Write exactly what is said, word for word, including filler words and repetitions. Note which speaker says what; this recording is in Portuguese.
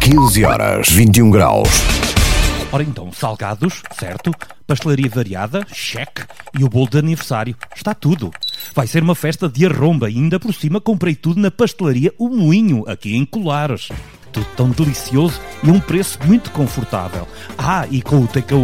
Speaker 1: quinze horas, vinte e um graus.
Speaker 2: Ora então, salgados, certo? Pastelaria variada, cheque. E o bolo de aniversário, está tudo. Vai ser uma festa de arromba e ainda por cima comprei tudo na pastelaria O Moinho, aqui em Colares. Tudo tão delicioso e a um preço muito confortável. Ah, e com o takeaway